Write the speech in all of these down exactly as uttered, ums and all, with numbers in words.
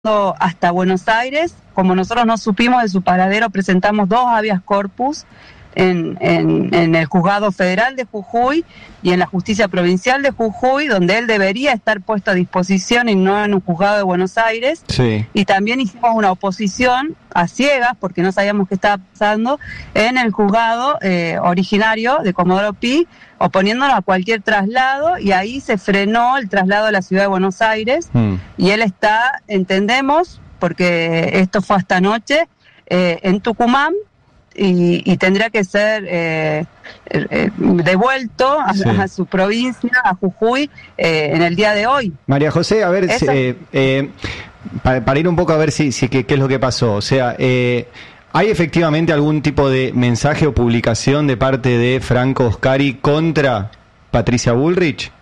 hasta Buenos Aires. Como nosotros no supimos de su paradero, presentamos dos habeas corpus en, en, en el Juzgado Federal de Jujuy y en la Justicia Provincial de Jujuy, donde él debería estar puesto a disposición y no en un juzgado de Buenos Aires. Sí. Y también hicimos una oposición a ciegas, porque no sabíamos qué estaba pasando, en el juzgado eh, originario de Comodoro Pi, oponiéndonos a cualquier traslado, y ahí se frenó el traslado a la ciudad de Buenos Aires, mm. y él está, entendemos, porque esto fue hasta anoche, eh, en Tucumán, y, y tendría que ser eh, eh, devuelto a, sí. a su provincia, a Jujuy, eh, en el día de hoy. María José, a ver, Esa... eh, eh, para, para ir un poco a ver si, si qué, qué es lo que pasó, o sea, eh, ¿hay efectivamente algún tipo de mensaje o publicación de parte de Franco Oscari contra Patricia Bullrich?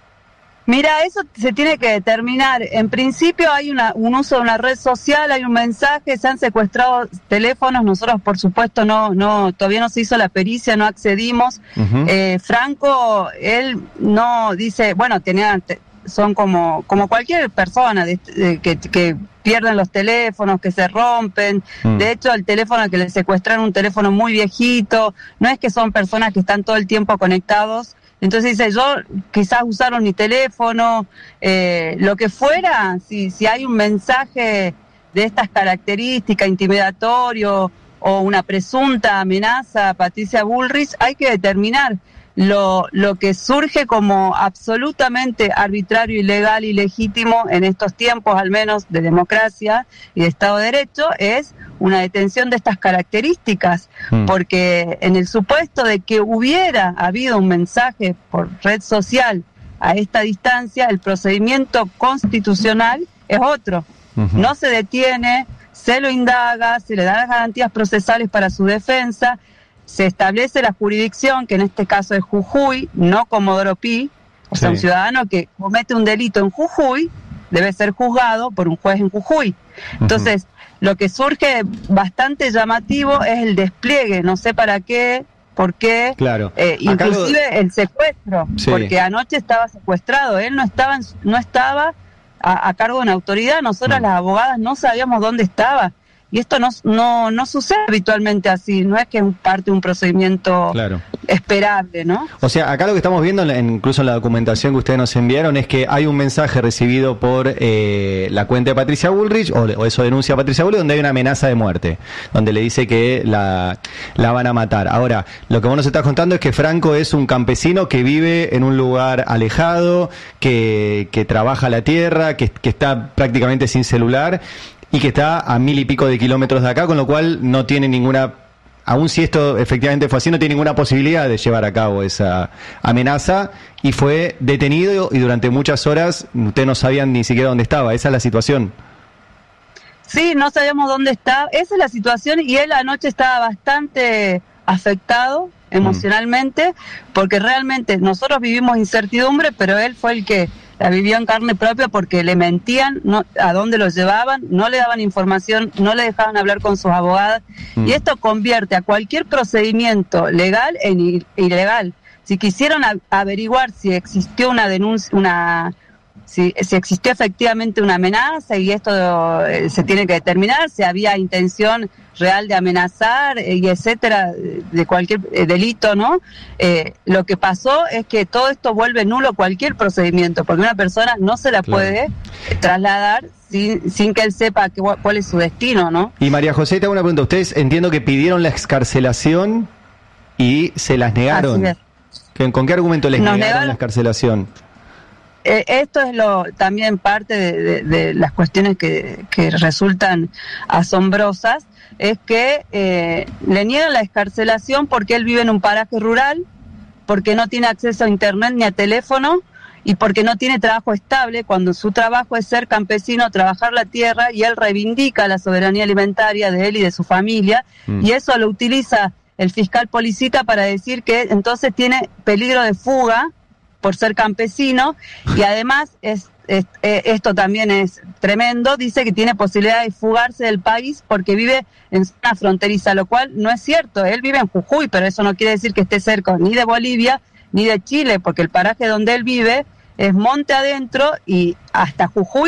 Mira, eso se tiene que determinar. En principio hay una, un uso de una red social, hay un mensaje, se han secuestrado teléfonos, nosotros por supuesto no, no, todavía no se hizo la pericia, no accedimos. Uh-huh. Eh, Franco, él no dice, bueno, tenía, son como, como cualquier persona de, de, que, que pierden los teléfonos, que se rompen. Mm. De hecho, el teléfono que le secuestraron, un teléfono muy viejito, no es que son personas que están todo el tiempo conectados. Entonces dice, yo quizás usaron mi teléfono, eh, lo que fuera, si, si hay un mensaje de estas características, intimidatorio o una presunta amenaza a Patricia Bullrich, hay que determinar. Lo, lo que surge como absolutamente arbitrario, ilegal, ilegítimo en estos tiempos, al menos de democracia y de Estado de Derecho, es una detención de estas características, mm. porque en el supuesto de que hubiera habido un mensaje por red social a esta distancia, el procedimiento constitucional es otro. Uh-huh. No se detiene, se lo indaga, se le dan las garantías procesales para su defensa, se establece la jurisdicción, que en este caso es Jujuy, no Comodoro Pi, o sea, sí. un ciudadano que comete un delito en Jujuy debe ser juzgado por un juez en Jujuy. Entonces, uh-huh. lo que surge bastante llamativo es el despliegue, no sé para qué, por qué, claro. eh, inclusive lo... el secuestro, sí. porque anoche estaba secuestrado, él no estaba, en, no estaba a, a cargo de una autoridad, nosotras uh-huh. las abogadas no sabíamos dónde estaba. Y esto no, no, no sucede habitualmente así, no es que es parte de un procedimiento claro. esperable, ¿no? O sea, acá lo que estamos viendo, en, incluso en la documentación que ustedes nos enviaron, es que hay un mensaje recibido por eh, la cuenta de Patricia Bullrich, o, o eso denuncia a Patricia Bullrich, donde hay una amenaza de muerte, donde le dice que la, la van a matar. Ahora, lo que vos nos estás contando es que Franco es un campesino que vive en un lugar alejado, que, que trabaja la tierra, que, que está prácticamente sin celular, y que está a mil y pico de kilómetros de acá, con lo cual no tiene ninguna, aun si esto efectivamente fue así, no tiene ninguna posibilidad de llevar a cabo esa amenaza, y fue detenido y durante muchas horas ustedes no sabían ni siquiera dónde estaba. Esa es la situación. Sí, no sabíamos dónde estaba, esa es la situación, y él anoche estaba bastante afectado emocionalmente, mm. porque realmente nosotros vivimos incertidumbre, pero él fue el que la vivió en carne propia porque le mentían, no, a dónde lo llevaban, no le daban información, no le dejaban hablar con sus abogadas, mm. y esto convierte a cualquier procedimiento legal en ilegal. Si quisieron a, averiguar si existió una denuncia, una si, si existió efectivamente una amenaza, y esto eh, se tiene que determinar, si había intención real de amenazar, eh, y etcétera, de cualquier eh, delito, ¿no? Eh, lo que pasó es que todo esto vuelve nulo cualquier procedimiento, porque una persona no se la claro. puede trasladar sin, sin que él sepa que, cuál es su destino, ¿no? Y María José, te hago una pregunta. Ustedes entiendo que pidieron la excarcelación y se las negaron. ¿Con qué argumento les negaron, negaron la excarcelación? Eh, esto es lo también parte de, de, de las cuestiones que, que resultan asombrosas, es que eh, le niegan la excarcelación porque él vive en un paraje rural, porque no tiene acceso a internet ni a teléfono, y porque no tiene trabajo estable, cuando su trabajo es ser campesino, trabajar la tierra, y él reivindica la soberanía alimentaria de él y de su familia, mm. y eso lo utiliza el fiscal Policita para decir que entonces tiene peligro de fuga por ser campesino, y además es, es, es, esto también es tremendo, dice que tiene posibilidad de fugarse del país porque vive en zona fronteriza, lo cual no es cierto. Él vive en Jujuy, pero eso no quiere decir que esté cerca ni de Bolivia ni de Chile, porque el paraje donde él vive es monte adentro, y hasta Jujuy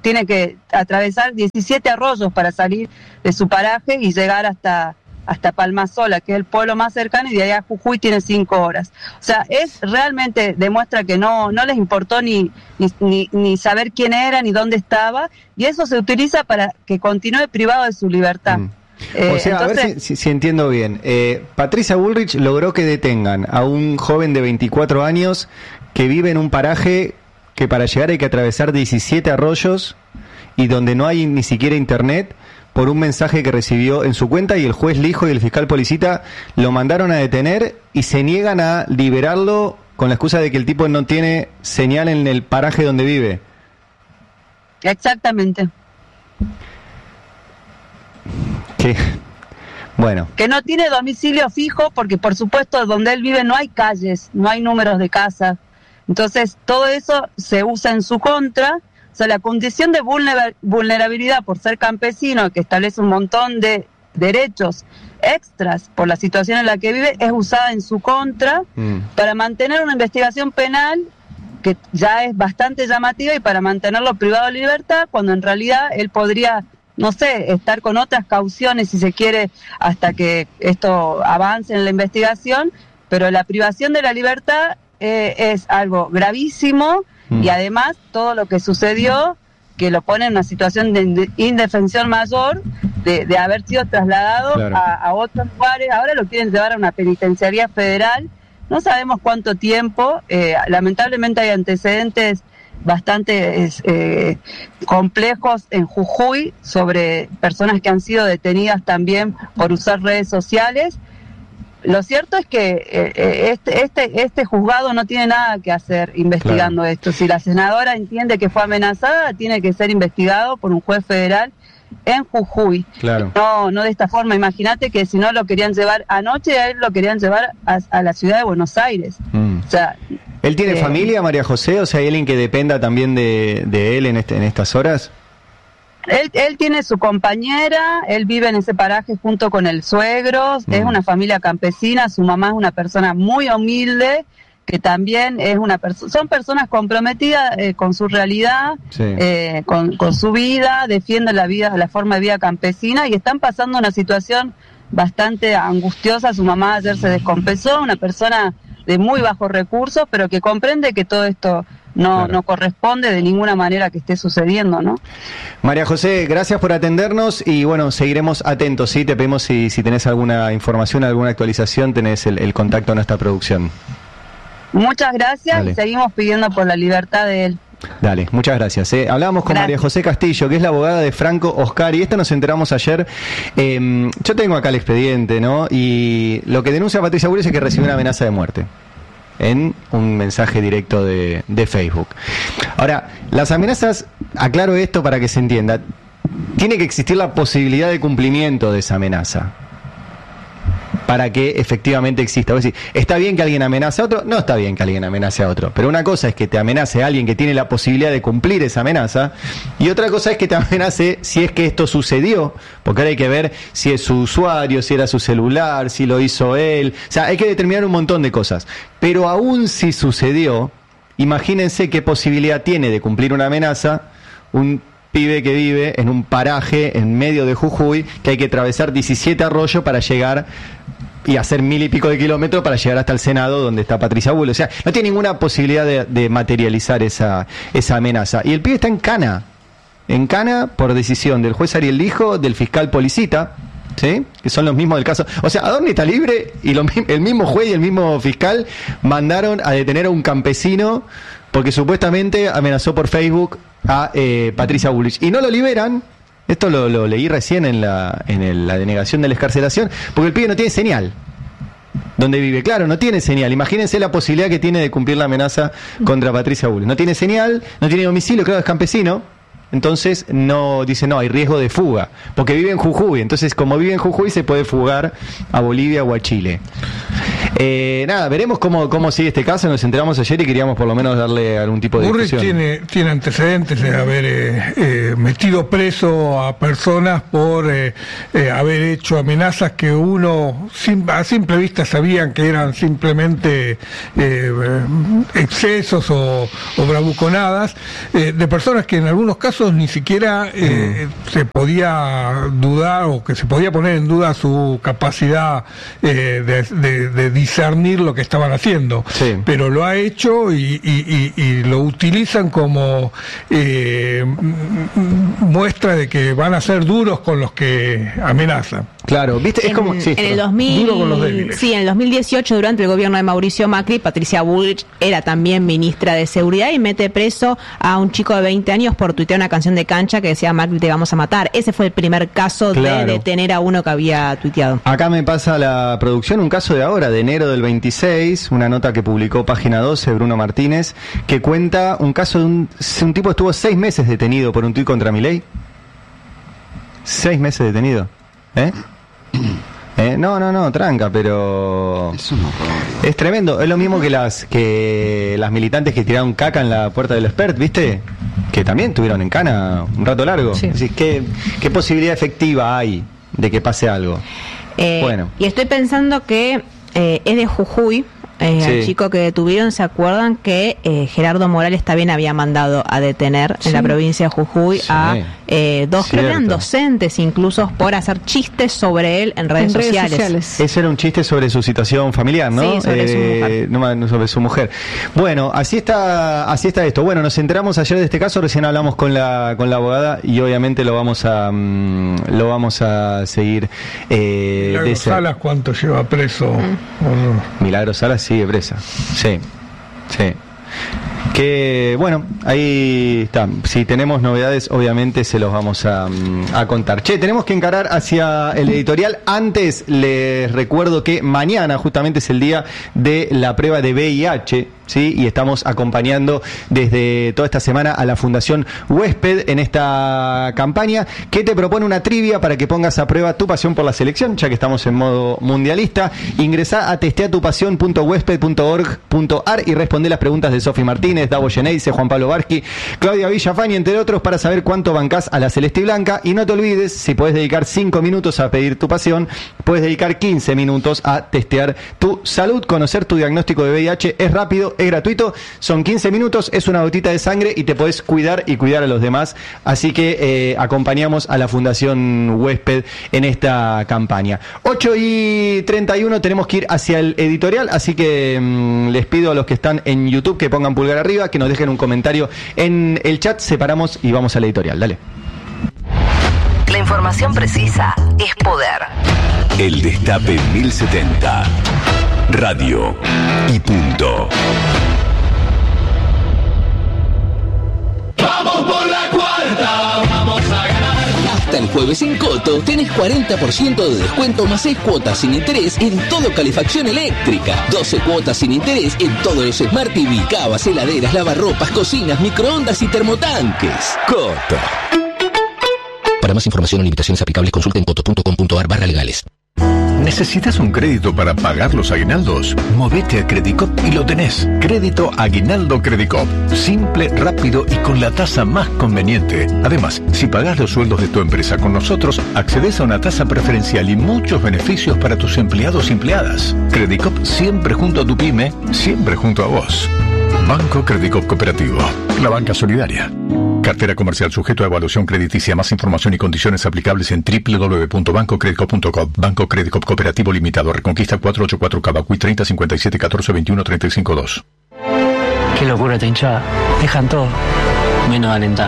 tiene que atravesar diecisiete arroyos para salir de su paraje y llegar hasta, hasta Palmasola, que es el pueblo más cercano, y de allá a Jujuy tiene cinco horas. O sea, es realmente demuestra que no, no les importó ni, ni, ni, ni saber quién era, ni dónde estaba, y eso se utiliza para que continúe privado de su libertad. Mm. Eh, o sea, entonces, a ver si, si, si entiendo bien. Eh, Patricia Bullrich logró que detengan a un joven de veinticuatro años que vive en un paraje que para llegar hay que atravesar diecisiete arroyos y donde no hay ni siquiera internet, por un mensaje que recibió en su cuenta, y el juez Lijo y el fiscal Policita lo mandaron a detener y se niegan a liberarlo con la excusa de que el tipo no tiene señal en el paraje donde vive. Exactamente. Que, bueno. Que no tiene domicilio fijo porque, por supuesto, donde él vive no hay calles, no hay números de casa. Entonces, todo eso se usa en su contra. O sea, la condición de vulnerabilidad por ser campesino, que establece un montón de derechos extras por la situación en la que vive, es usada en su contra mm. para mantener una investigación penal que ya es bastante llamativa y para mantenerlo privado de libertad, cuando en realidad él podría, no sé, estar con otras cauciones si se quiere hasta que esto avance en la investigación, pero la privación de la libertad eh, es algo gravísimo mm. y además todo lo que sucedió que lo pone en una situación de indefensión mayor de, de haber sido trasladado claro. a, a otros lugares. Ahora lo quieren llevar a una penitenciaría federal, no sabemos cuánto tiempo, eh, lamentablemente hay antecedentes bastante eh, complejos en Jujuy sobre personas que han sido detenidas también por usar redes sociales. Lo cierto es que eh, este, este, este juzgado no tiene nada que hacer investigando claro. esto. Si la senadora entiende que fue amenazada, tiene que ser investigado por un juez federal en Jujuy. Claro. No, no de esta forma. Imagínate que si no lo querían llevar anoche, a él lo querían llevar a, a la ciudad de Buenos Aires. Mm. O sea, ¿él tiene eh, familia, María José? O sea, ¿hay alguien que dependa también de, de él en, este, en estas horas? Él, él tiene su compañera, él vive en ese paraje junto con el suegro, mm. es una familia campesina, su mamá es una persona muy humilde, que también es una persona, son personas comprometidas eh, con su realidad, sí. eh, con, con su vida, defienden la vida, la forma de vida campesina y están pasando una situación bastante angustiosa. Su mamá ayer se descompensó, una persona de muy bajos recursos, pero que comprende que todo esto no, claro. no corresponde de ninguna manera que esté sucediendo, ¿no? María José, gracias por atendernos y bueno, seguiremos atentos, ¿sí? Te pedimos si, si tenés alguna información, alguna actualización, tenés el, el contacto a nuestra producción. Muchas gracias. Dale. Y seguimos pidiendo por la libertad de él. Dale, muchas gracias. ¿eh? Hablábamos con gracias. María José Castillo, que es la abogada de Franco Oscar, y esto nos enteramos ayer. Eh, yo tengo acá el expediente, ¿no? Y lo que denuncia Patricia Bullrich es que recibió una amenaza de muerte en un mensaje directo de, de Facebook. Ahora, las amenazas, aclaro esto para que se entienda, tiene que existir la posibilidad de cumplimiento de esa amenaza para que efectivamente exista. Es decir, ¿está bien que alguien amenace a otro? No está bien que alguien amenace a otro. Pero una cosa es que te amenace a alguien que tiene la posibilidad de cumplir esa amenaza, y otra cosa es que te amenace si es que esto sucedió, porque ahora hay que ver si es su usuario, si era su celular, si lo hizo él. O sea, hay que determinar un montón de cosas. Pero aún si sucedió, imagínense qué posibilidad tiene de cumplir una amenaza un pibe que vive en un paraje en medio de Jujuy, que hay que atravesar diecisiete arroyos para llegar y hacer mil y pico de kilómetros para llegar hasta el Senado donde está Patricia Bullrich. O sea, no tiene ninguna posibilidad de, de materializar esa, esa amenaza. Y el pibe está en cana, en cana por decisión del juez Ariel Lijo, del fiscal Policita, ¿sí? Que son los mismos del caso. O sea, Adorni está libre y lo, el mismo juez y el mismo fiscal mandaron a detener a un campesino porque supuestamente amenazó por Facebook a eh, Patricia Bullrich. Y no lo liberan. Esto lo, lo leí recién en la en el, la denegación de la excarcelación, porque el pibe no tiene señal donde vive. Claro, no tiene señal. Imagínense la posibilidad que tiene de cumplir la amenaza contra Patricia Bullrich. No tiene señal, no tiene domicilio, claro, es campesino. Entonces no dice, no, hay riesgo de fuga, porque vive en Jujuy. Entonces, como vive en Jujuy, se puede fugar a Bolivia o a Chile. Eh, nada, veremos cómo, cómo sigue este caso. Nos enteramos ayer y queríamos por lo menos darle algún tipo de Bullrich discusión. tiene, tiene antecedentes de haber eh, eh, metido preso a personas por eh, eh, haber hecho amenazas que uno sim, a simple vista sabían que eran simplemente eh, excesos o, o bravuconadas, eh, de personas que en algunos casos ni siquiera eh, mm. se podía dudar o que se podía poner en duda su capacidad eh, de, de, de discernir lo que estaban haciendo, sí. Pero lo ha hecho y, y, y, y lo utilizan como eh, muestra de que van a ser duros con los que amenazan. Claro, viste, es en, como sí, en el dos mil, duro con los débiles. Sí, en el dos mil dieciocho, durante el gobierno de Mauricio Macri, Patricia Bullrich era también ministra de Seguridad y mete preso a un chico de veinte años por tuitear una canción de Cancha que decía Macri te vamos a matar. Ese fue el primer caso claro. de detener a uno que había tuiteado. Acá me pasa la producción un caso de ahora, de enero del veintiséis, una nota que publicó Página doce, Bruno Martínez, que cuenta un caso de un, un tipo que estuvo seis meses detenido por un tuit contra Milei. Seis meses detenido. ¿Eh? ¿Eh? No, no, no, tranca, pero es, es tremendo. Es lo mismo que las que las militantes que tiraron caca en la puerta del Expert, ¿viste? Que también tuvieron en cana un rato largo. Sí. Decís, ¿qué, ¿qué posibilidad efectiva hay de que pase algo? Eh, bueno. Y estoy pensando que eh, es de Jujuy. Eh, sí. Al chico que detuvieron, ¿se acuerdan que eh, Gerardo Morales también había mandado a detener sí. en la provincia de Jujuy sí. a eh, dos, creo que eran docentes incluso, por hacer chistes sobre él en redes, en sociales. redes sociales? Ese era un chiste sobre su situación familiar, ¿no? Sí, sobre eh, su mujer. No, no, sobre su mujer. Bueno, así está, así está esto. Bueno, nos enteramos ayer de este caso, recién hablamos con la con la abogada y obviamente lo vamos a um, lo vamos a seguir. Eh, Milagro Salas, ¿cuánto lleva preso? Mm. Milagro Salas sigue presa. Sí, sí. Que bueno, ahí está. Si tenemos novedades, obviamente se los vamos a, a contar. Che, tenemos que encarar hacia el editorial. Antes les recuerdo que mañana justamente es el día de la prueba de V I H. ¿Sí? Y estamos acompañando desde toda esta semana a la Fundación Huésped en esta campaña que te propone una trivia para que pongas a prueba tu pasión por la selección, ya que estamos en modo mundialista. Ingresá a testeatupasión punto huésped punto org punto ar y responde las preguntas de Sofi Martínez, Davo Geneise, Juan Pablo Barsky, Claudia Villafani, entre otros, para saber cuánto bancás a la Celeste y Blanca. Y no te olvides, si podés dedicar cinco minutos a pedir tu pasión, puedes dedicar quince minutos a testear tu salud. Conocer tu diagnóstico de V I H es rápido, es gratuito, son quince minutos, es una gotita de sangre y te podés cuidar y cuidar a los demás. Así que eh, acompañamos a la Fundación Huésped en esta campaña. ocho y treinta y uno, tenemos que ir hacia el editorial, así que mmm, les pido a los que están en YouTube que pongan pulgar arriba, que nos dejen un comentario en el chat, separamos y vamos al editorial. Dale. La información precisa es poder. El Destape mil setenta. Radio y punto. Vamos por la cuarta, vamos a ganar. Hasta el jueves en Coto tenés cuarenta por ciento de descuento más seis cuotas sin interés en todo calefacción eléctrica. doce cuotas sin interés en todos los Smart T V, cavas, heladeras, lavarropas, cocinas, microondas y termotanques. Coto. Para más información o limitaciones aplicables, consulta en coto punto com punto ar barra legales. ¿Necesitas un crédito para pagar los aguinaldos? Movete a Credicop y lo tenés. Crédito Aguinaldo Credicop. Simple, rápido y con la tasa más conveniente. Además, si pagás los sueldos de tu empresa con nosotros, accedes a una tasa preferencial y muchos beneficios para tus empleados y empleadas. Credicop siempre junto a tu pyme, siempre junto a vos. Banco Credicop Cooperativo. La banca solidaria. Cartera comercial sujeto a evaluación crediticia. Más información y condiciones aplicables en doble u doble u doble u punto banco credicop punto com. Banco Credicop Cooperativo Limitado. Reconquista cuatrocientos ochenta y cuatro Cavacuy treinta cincuenta y siete catorce veintiuno treinta y cinco dos. Qué locura esta hinchada. Dejan todo menos de alentar.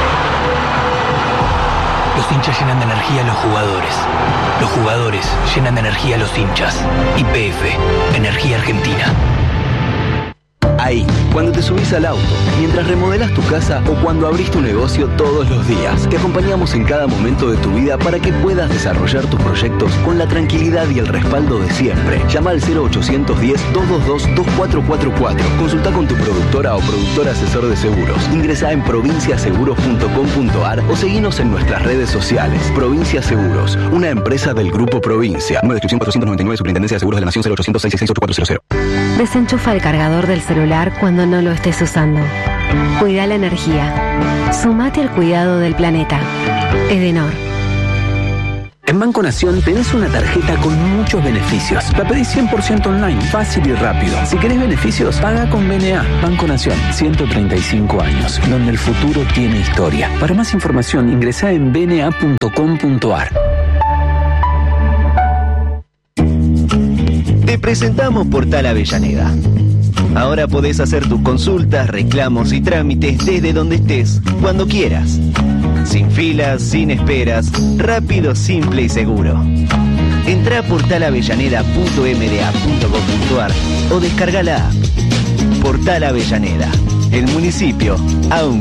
Los hinchas llenan de energía a los jugadores. Los jugadores llenan de energía a los hinchas. Y P F, Energía Argentina. Ahí, cuando te subís al auto, mientras remodelás tu casa o cuando abrís tu negocio todos los días. Te acompañamos en cada momento de tu vida para que puedas desarrollar tus proyectos con la tranquilidad y el respaldo de siempre. Llama al cero ochocientos diez, doscientos veintidós, veinticuatro cuarenta y cuatro. Consulta con tu productora o productor asesor de seguros. Ingresá en provincia seguros punto com punto ar o seguinos en nuestras redes sociales. Provincia Seguros, una empresa del Grupo Provincia. Número de inscripción cuatrocientos noventa y nueve, Superintendencia de Seguros de la Nación, cero ochocientos seis seis seis ocho cuatro cero cero. Desenchufa el cargador del celular cuando no lo estés usando. Cuida la energía. Sumate al cuidado del planeta. Edenor. En Banco Nación tenés una tarjeta con muchos beneficios. La pedís cien por ciento online, fácil y rápido. Si querés beneficios, paga con B N A. Banco Nación, ciento treinta y cinco años, donde el futuro tiene historia. Para más información, ingresá en b n a punto com punto ar. Te presentamos Portal Avellaneda. Ahora podés hacer tus consultas, reclamos y trámites desde donde estés, cuando quieras. Sin filas, sin esperas, rápido, simple y seguro. Entrá a portal avellaneda punto m d a punto gov punto ar o descarga la app. Portal Avellaneda, el municipio a un